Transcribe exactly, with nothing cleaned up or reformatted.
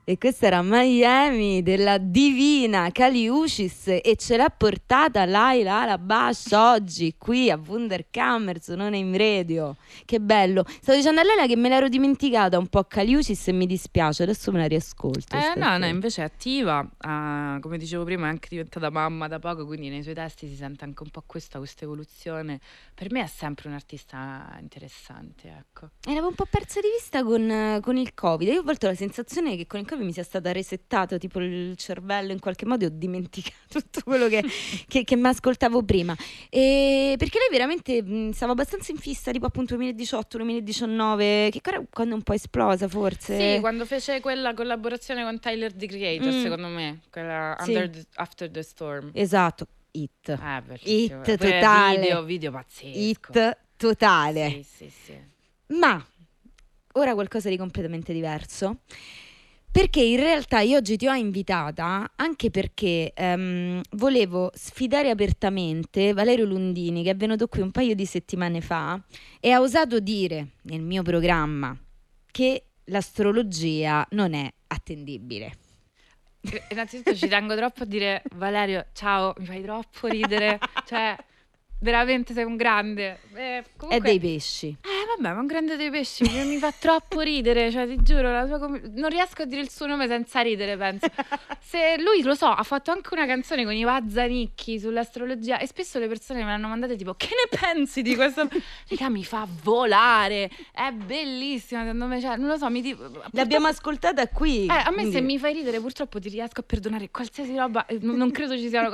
E questa era Miami della divina Kali Uchis e ce l'ha portata Laila Alabash oggi qui a Wunderkammer su Non Name Radio. Che bello. Stavo dicendo a Laila che me l'ero dimenticata un po' Kali Uchis e mi dispiace, adesso me la riascolto. Eh no, no, invece è attiva, uh, come dicevo prima è anche diventata mamma da poco, quindi nei suoi testi si sente anche un po' questa, questa evoluzione. Per me è sempre un artista interessante, ecco. E l'avevo un po' persa di vista con, con il Covid. Io ho avuto la sensazione che con il Covid mi sia stata resettato tipo il cervello in qualche modo e ho dimenticato tutto quello che, che, che mi ascoltavo prima. E perché lei veramente mh, stava abbastanza in fissa, tipo appunto duemiladiciotto duemiladiciannove, che era quando è un po' esplosa forse. Sì, quando fece quella collaborazione con Tyler the Creator, mm. secondo me, quella sì. Under the, After the Storm. Esatto, hit. Eh, hit totale. Video, video pazzesco. Hit totale. Sì, sì, sì. Ma ora qualcosa di completamente diverso, perché in realtà io oggi ti ho invitata anche perché um, volevo sfidare apertamente Valerio Lundini, che è venuto qui un paio di settimane fa e ha osato dire nel mio programma che l'astrologia non è attendibile. Innanzitutto ci tengo troppo a dire: Valerio, ciao, mi fai troppo ridere, cioè veramente sei un grande. Eh, comunque... È dei pesci. Eh vabbè, ma un grande dei pesci, mi fa troppo ridere, cioè ti giuro, la sua com- non riesco a dire il suo nome senza ridere, penso. Se lui, lo so, ha fatto anche una canzone con i Vazzanicchi sull'astrologia e spesso le persone me l'hanno mandata tipo: che ne pensi di questo? Raga, mi fa volare, è bellissima, secondo me, cioè, non lo so, mi ti... l'abbiamo ascoltata qui. Eh, a me quindi... se mi fai ridere purtroppo ti riesco a perdonare qualsiasi roba, non, non credo ci sia una